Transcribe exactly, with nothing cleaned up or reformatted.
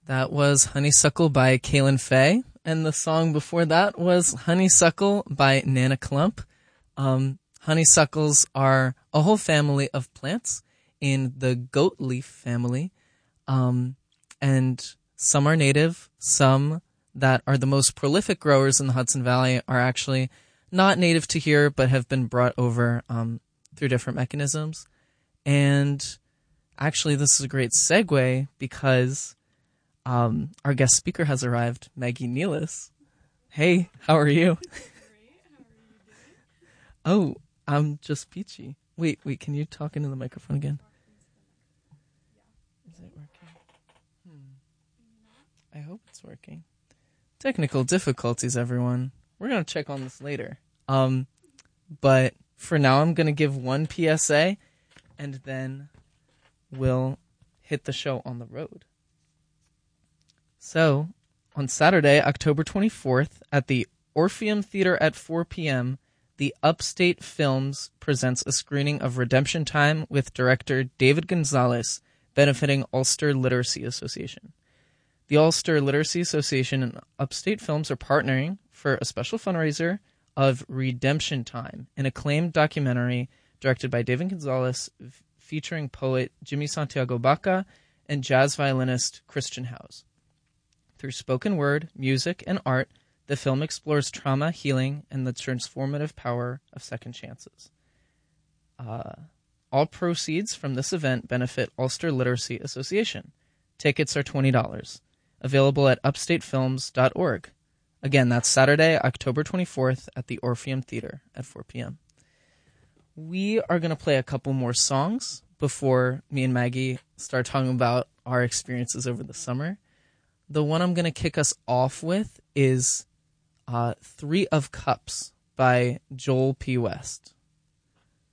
That was Honeysuckle by Kaylin Faye, and the song before that was Honeysuckle by Nana Klump. Um, honeysuckles are a whole family of plants in the goat leaf family, um, and some are native, some that are the most prolific growers in the Hudson Valley are actually not native to here, but have been brought over um, through different mechanisms. And actually, this is a great segue because um, our guest speaker has arrived, Maggie Nealis. Hey, how are you? Great. How are you doing? Oh, I'm just peachy. Wait, wait, can you talk into the microphone again? Is it working? Hmm. I hope it's working. Technical difficulties, everyone. We're going to check on this later. Um, but for now, I'm going to give one P S A, and then we'll hit the show on the road. So, on Saturday, October twenty-fourth, at the Orpheum Theater at four p.m., the Upstate Films presents a screening of Redemption Time with director David Gonzalez, benefiting Ulster Literacy Association. The Ulster Literacy Association and Upstate Films are partnering for a special fundraiser of Redemption Time, an acclaimed documentary directed by David Gonzalez f- featuring poet Jimmy Santiago Baca and jazz violinist Christian Howes. Through spoken word, music, and art, the film explores trauma, healing, and the transformative power of second chances. Uh, all proceeds from this event benefit Ulster Literacy Association. Tickets are twenty dollars. Available at upstate films dot org. Again, that's Saturday, October twenty-fourth at the Orpheum Theater at four p.m. We are going to play a couple more songs before me and Maggie start talking about our experiences over the summer. The one I'm going to kick us off with is uh, Three of Cups by Joel P. West.